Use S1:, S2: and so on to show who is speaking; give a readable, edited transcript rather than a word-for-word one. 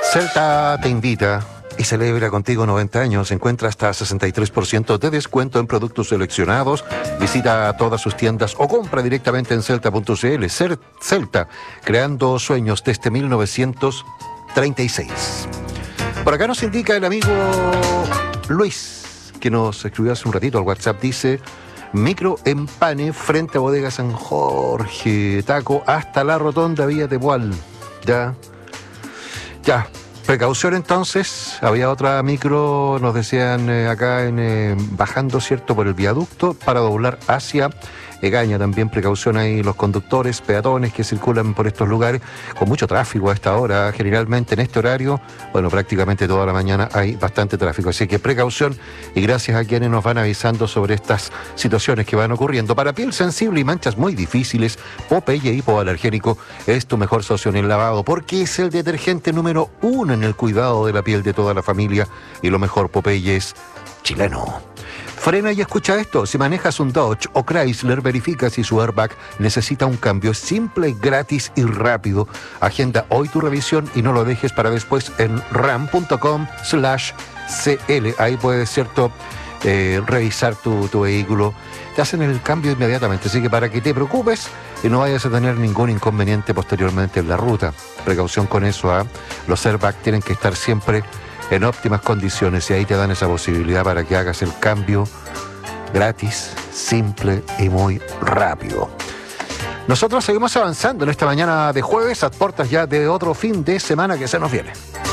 S1: Celta te invita y celebra contigo 90 años. Encuentra hasta 63% de descuento en productos seleccionados. Visita todas sus tiendas o compra directamente en celta.cl. Celta, creando sueños desde 1936. Por acá nos indica el amigo Luis, que nos escribió hace un ratito al WhatsApp. Dice: micro empane frente a Bodega San Jorge, taco hasta la rotonda Vía Tepual. Ya, precaución entonces. Había otra micro, nos decían acá bajando, ¿cierto?, por el viaducto para doblar hacia Egaña. También precaución ahí los conductores, peatones que circulan por estos lugares con mucho tráfico a esta hora. Generalmente en este horario, bueno, prácticamente toda la mañana hay bastante tráfico. Así que precaución y gracias a quienes nos van avisando sobre estas situaciones que van ocurriendo. Para piel sensible y manchas muy difíciles, Popeye hipoalergénico es tu mejor socio en el lavado, porque es el detergente número 1 en el cuidado de la piel de toda la familia. Y lo mejor, Popeye es chileno. Frena y escucha esto. Si manejas un Dodge o Chrysler, verifica si su airbag necesita un cambio. Es simple, gratis y rápido. Agenda hoy tu revisión y no lo dejes para después en ram.com/cl. Ahí puedes, ¿cierto?, revisar tu vehículo. Te hacen el cambio inmediatamente, así que para que te preocupes y no vayas a tener ningún inconveniente posteriormente en la ruta. Precaución con eso, ¿eh? Los airbags tienen que estar siempre en óptimas condiciones y ahí te dan esa posibilidad para que hagas el cambio gratis, simple y muy rápido. Nosotros seguimos avanzando en esta mañana de jueves a puertas ya de otro fin de semana que se nos viene.